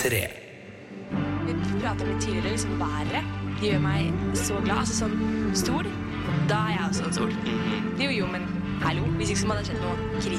P3. Vi pratet litt tidligere, liksom været. De gjør meg så glad. Altså sånn stol, da er jeg også en stol. Jo, men hallo, hvis ikke så må det skjedd noe krise.